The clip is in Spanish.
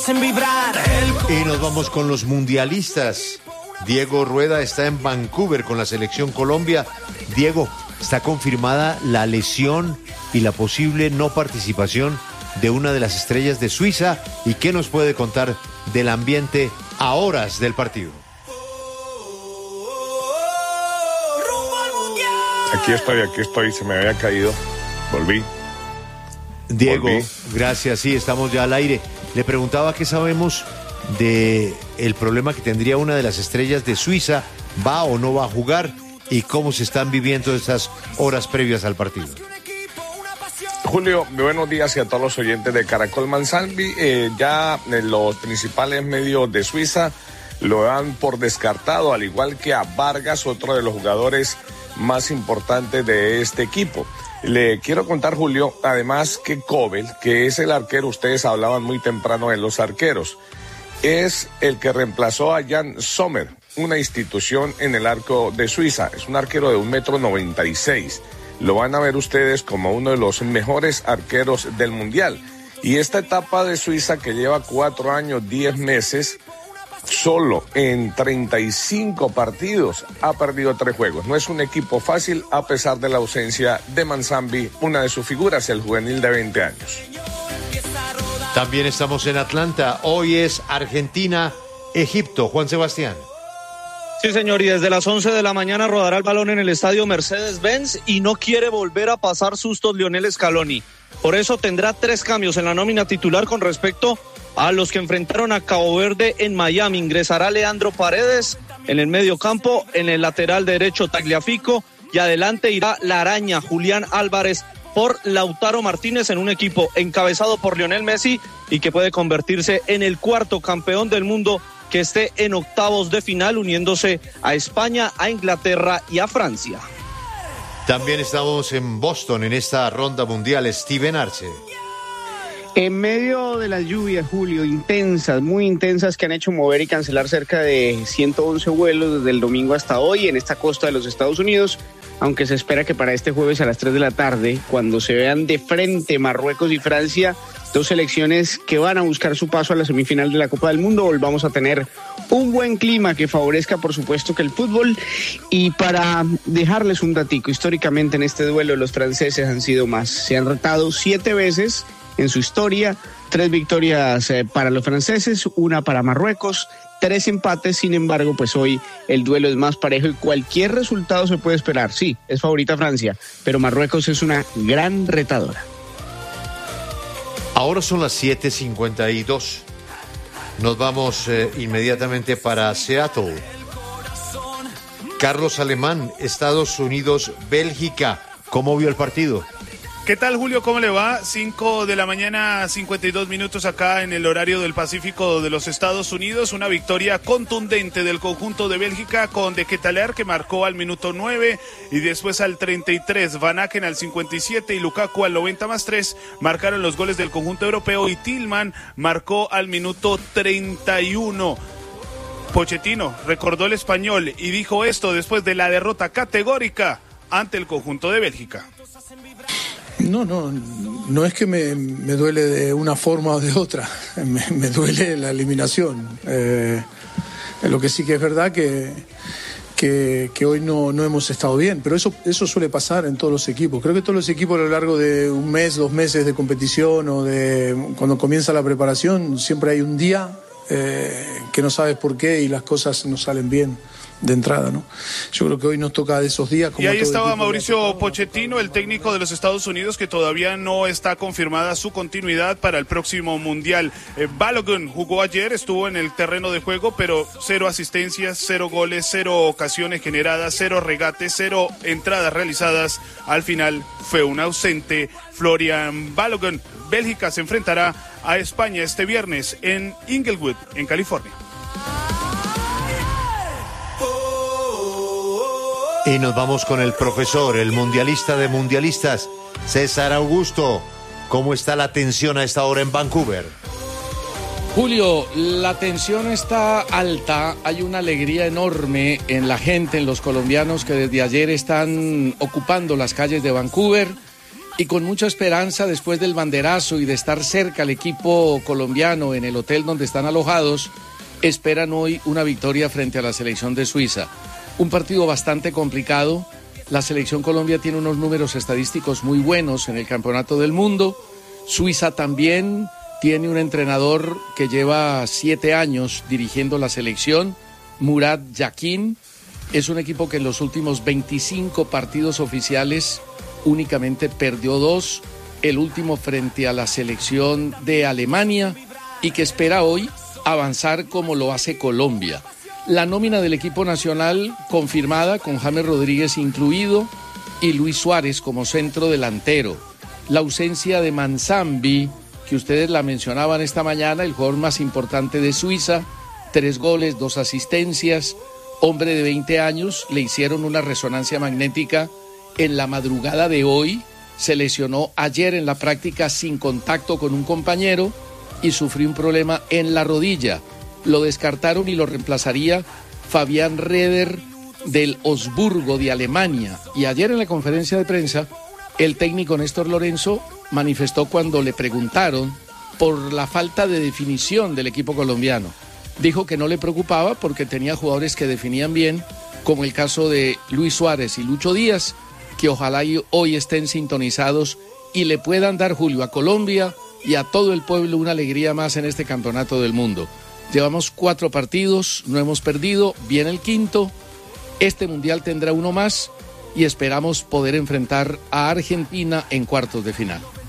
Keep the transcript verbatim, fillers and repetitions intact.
Y nos vamos con los mundialistas. Diego Rueda está en Vancouver con la selección Colombia. Diego, está confirmada la lesión y la posible no participación de una de las estrellas de Suiza. ¿Y qué nos puede contar del ambiente a horas del partido? Aquí estoy, aquí estoy, se me había caído. Volví. Diego, Volví. Gracias, sí, estamos ya al aire. Le preguntaba qué sabemos de el problema que tendría una de las estrellas de Suiza, va o no va a jugar, y cómo se están viviendo esas horas previas al partido. Julio, buenos días y a todos los oyentes de Caracol Mansalvi. Eh, ya en los principales medios de Suiza lo dan por descartado, al igual que a Vargas, otro de los jugadores más importantes de este equipo. Le quiero contar, Julio, además que Kobel, que es el arquero, ustedes hablaban muy temprano de los arqueros, es el que reemplazó a Jan Sommer, una institución en el arco de Suiza. Es un arquero de un metro noventa y seis. Lo van a ver ustedes como uno de los mejores arqueros del mundial. Y esta etapa de Suiza, que lleva cuatro años, diez meses, solo en treinta y cinco partidos ha perdido tres juegos. No es un equipo fácil a pesar de la ausencia de Mansambi, una de sus figuras, el juvenil de veinte años. También estamos en Atlanta. Hoy es Argentina, Egipto. Juan Sebastián. Sí, señor, y desde las once de la mañana rodará el balón en el estadio Mercedes-Benz y no quiere volver a pasar sustos Lionel Scaloni. Por eso tendrá tres cambios en la nómina titular con respecto a los que enfrentaron a Cabo Verde en Miami. Ingresará Leandro Paredes en el medio campo, en el lateral derecho Tagliafico, y adelante irá la araña Julián Álvarez por Lautaro Martínez, en un equipo encabezado por Lionel Messi y que puede convertirse en el cuarto campeón del mundo que esté en octavos de final, uniéndose a España, a Inglaterra y a Francia. También estamos en Boston en esta ronda mundial. Steven Arce. En medio de las lluvias, Julio, intensas, muy intensas, que han hecho mover y cancelar cerca de ciento once vuelos desde el domingo hasta hoy en esta costa de los Estados Unidos, aunque se espera que para este jueves a las tres de la tarde, cuando se vean de frente Marruecos y Francia, dos selecciones que van a buscar su paso a la semifinal de la Copa del Mundo, volvamos a tener un buen clima que favorezca, por supuesto, que el fútbol. Y para dejarles un datico, históricamente en este duelo los franceses han sido más, se han retado siete veces en su historia, tres victorias eh, para los franceses, una para Marruecos, tres empates. Sin embargo, pues hoy el duelo es más parejo y cualquier resultado se puede esperar. Sí, es favorita Francia, pero Marruecos es una gran retadora. Ahora son las siete cincuenta y dos. Nos vamos eh, inmediatamente para Seattle. Carlos Alemán, Estados Unidos, Bélgica. ¿Cómo vio el partido? ¿Qué tal, Julio? ¿Cómo le va? cinco de la mañana, cincuenta y dos minutos acá en el horario del Pacífico de los Estados Unidos. Una victoria contundente del conjunto de Bélgica con De Ketelaere, que marcó al minuto nueve, y después al treinta y tres, Van Aken al cincuenta y siete y Lukaku al noventa más tres marcaron los goles del conjunto europeo, y Tillman marcó al minuto treinta y uno. Pochettino recordó el español y dijo esto después de la derrota categórica ante el conjunto de Bélgica. No, no, no es que me, me duele de una forma o de otra, me, me duele la eliminación. Eh, lo que sí que es verdad que, que, que hoy no, no hemos estado bien, pero eso, eso suele pasar en todos los equipos. Creo que todos los equipos a lo largo de un mes, dos meses de competición o de cuando comienza la preparación, siempre hay un día eh, que no sabes por qué y las cosas no salen bien de entrada, ¿no? Yo creo que hoy nos toca de esos días. Como y ahí estaba Mauricio Pochettino, el técnico de los Estados Unidos, que todavía no está confirmada su continuidad para el próximo Mundial. Eh, Balogun jugó ayer, estuvo en el terreno de juego, pero cero asistencias, cero goles, cero ocasiones generadas, cero regates, cero entradas realizadas. Al final fue un ausente Florian Balogun. Bélgica se enfrentará a España este viernes en Inglewood, en California. Y nos vamos con el profesor, el mundialista de mundialistas, César Augusto. ¿Cómo está la tensión a esta hora en Vancouver? Julio, la tensión está alta, hay una alegría enorme en la gente, en los colombianos que desde ayer están ocupando las calles de Vancouver y con mucha esperanza después del banderazo y de estar cerca al equipo colombiano en el hotel donde están alojados, esperan hoy una victoria frente a la selección de Suiza. Un partido bastante complicado. La selección Colombia tiene unos números estadísticos muy buenos en el Campeonato del Mundo. Suiza también tiene un entrenador que lleva siete años dirigiendo la selección, Murat Yakin. Es un equipo que en los últimos veinticinco partidos oficiales únicamente perdió dos, el último frente a la selección de Alemania, y que espera hoy avanzar como lo hace Colombia. La nómina del equipo nacional confirmada, con James Rodríguez incluido y Luis Suárez como centro delantero. La ausencia de Manzambi, que ustedes la mencionaban esta mañana, el jugador más importante de Suiza, tres goles, dos asistencias, hombre de veinte años, le hicieron una resonancia magnética en la madrugada de hoy, se lesionó ayer en la práctica sin contacto con un compañero y sufrió un problema en la rodilla. Lo descartaron y lo reemplazaría Fabián Reder del Osburgo de Alemania. Y ayer en la conferencia de prensa, el técnico Néstor Lorenzo manifestó cuando le preguntaron por la falta de definición del equipo colombiano. Dijo que no le preocupaba porque tenía jugadores que definían bien, como el caso de Luis Suárez y Lucho Díaz, que ojalá hoy estén sintonizados y le puedan dar, Julio, a Colombia y a todo el pueblo una alegría más en este campeonato del mundo. Llevamos cuatro partidos, no hemos perdido, viene el quinto, este mundial tendrá uno más y esperamos poder enfrentar a Argentina en cuartos de final.